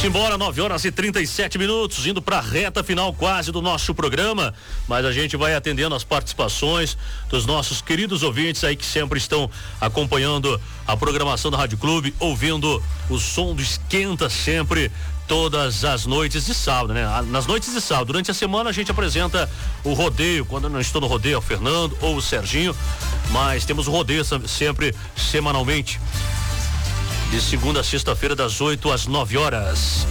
Vamos embora, 9h37, indo para a reta final quase do nosso programa, mas a gente vai atendendo as participações dos nossos queridos ouvintes aí que sempre estão acompanhando a programação da Rádio Clube, ouvindo o som do Esquenta sempre, todas as noites de sábado, né? Nas noites de sábado, durante a semana a gente apresenta o rodeio, quando eu não estou no rodeio, é o Fernando ou o Serginho, mas temos o rodeio sempre, semanalmente, de segunda a sexta-feira, das 8 às 9 horas.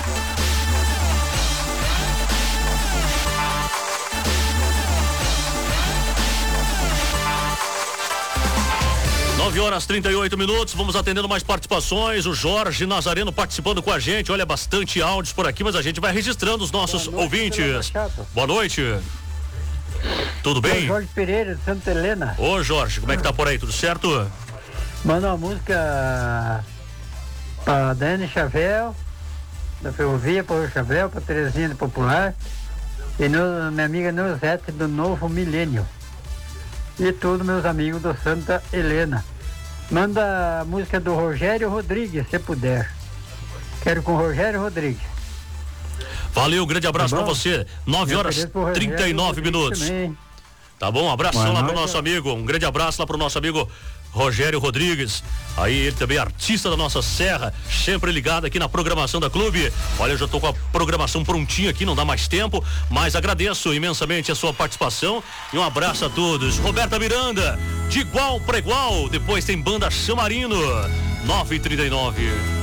Horas 38 minutos, vamos atendendo mais participações. O Jorge Nazareno participando com a gente. Olha, bastante áudios por aqui, mas a gente vai registrando os nossos ouvintes. Boa noite. Tudo bem? Jorge Pereira, de Santa Helena. Ô Jorge, como é que tá por aí? Tudo certo? Manda uma música pra Dani Chavel, da Ferrovia, para o Chavel, pra Terezinha do Popular, e minha amiga Neuzete do Novo Milênio. E todos meus amigos do Santa Helena. Manda a música do Rogério Rodrigues, se puder. Quero com o Rogério Rodrigues. Valeu, grande abraço pra você. 9h39. Também. Tá bom, um abração lá pro nosso amigo. Um grande abraço lá pro nosso amigo Rogério Rodrigues. Aí ele também artista da nossa serra, sempre ligado aqui na programação da Clube. Olha, eu já tô com a programação prontinha aqui, não dá mais tempo, mas agradeço imensamente a sua participação e um abraço a todos. Roberta Miranda, de igual para igual, depois tem Banda Chamarino, 9h39.